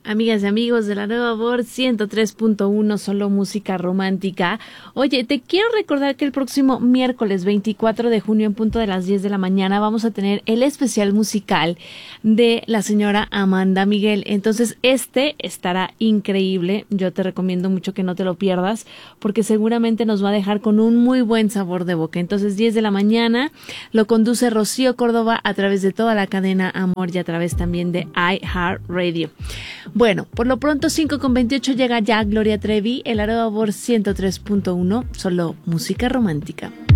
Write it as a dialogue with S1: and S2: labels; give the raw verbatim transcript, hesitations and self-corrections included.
S1: Amigas y amigos de la Nueva Voz ciento tres punto uno, solo música romántica. Oye, te quiero recordar que el próximo miércoles veinticuatro de junio en punto de las diez de la mañana vamos a tener el especial musical de la señora Amanda Miguel. Entonces este estará increíble. Yo te recomiendo mucho que no te lo pierdas porque seguramente nos va a dejar con un muy buen sabor de boca. Entonces diez de la mañana lo conduce Rocío Córdoba a través de toda la cadena Amor y a través también de iHeartRadio. Bueno, por lo pronto cinco con veintiocho llega ya Gloria Trevi, el Aroa Voz ciento tres punto uno, solo música romántica.